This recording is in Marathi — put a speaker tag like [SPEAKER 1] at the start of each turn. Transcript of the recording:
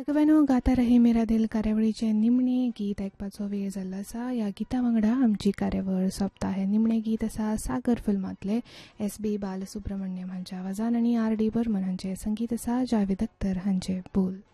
[SPEAKER 1] सगळ्यांनो गाता रहे मेरा दिल कार्यावळीचे निमणे गीत ऐकपाचो वेळ जाल्लो आसा. ह्या गिता वांगडा आमची कार्यावळ सोंपता. हे निमणे गीत आसा सागर फिल्मांतले एस.बी. बालसुब्रमण्यम हांच्या आवाजान आणि आर.डी. बर्मन हांचे संगीत आसा. जावेद अख्तर हांचे बोल.